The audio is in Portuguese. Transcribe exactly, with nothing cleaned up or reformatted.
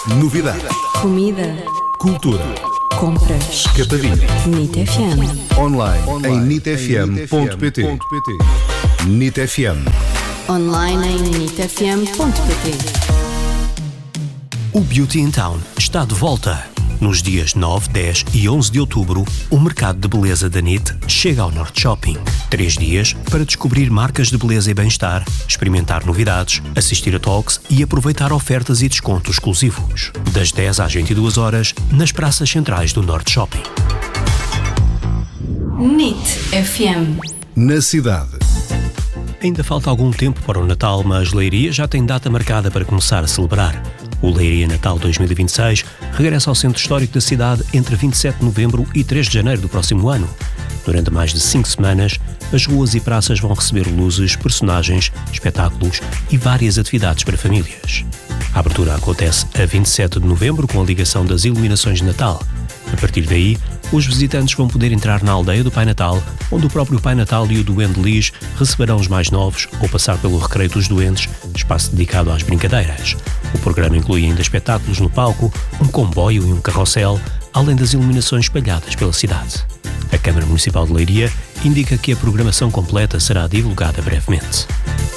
Novidade. Comida. Cultura. Compras. Capadinho. Nit F M. Online, Online em nit f m ponto p t. Nit F M. Online em nit f m ponto p t. O Beauty in Town está de volta. Nos dias nove, dez e onze de outubro, o mercado de beleza da Nit chega ao Norte Shopping. Três dias para descobrir marcas de beleza e bem-estar, experimentar novidades, assistir a talks e aproveitar ofertas e descontos exclusivos. Das dez às vinte e duas horas, nas praças centrais do Norte Shopping. Nit F M. Na cidade. Ainda falta algum tempo para o Natal, mas Leiria já tem data marcada para começar a celebrar. O Leiria Natal dois mil e vinte e seis regressa ao centro histórico da cidade entre vinte e sete de novembro e três de janeiro do próximo ano. Durante mais de cinco semanas, as ruas e praças vão receber luzes, personagens, espetáculos e várias atividades para famílias. A abertura acontece a vinte e sete de novembro com a ligação das iluminações de Natal. A partir daí, os visitantes vão poder entrar na aldeia do Pai Natal, onde o próprio Pai Natal e o Duende Lis receberão os mais novos, ou passar pelo Recreio dos Duendes, espaço dedicado às brincadeiras. O programa inclui ainda espetáculos no palco, um comboio e um carrossel, além das iluminações espalhadas pela cidade. A Câmara Municipal de Leiria indica que a programação completa será divulgada brevemente.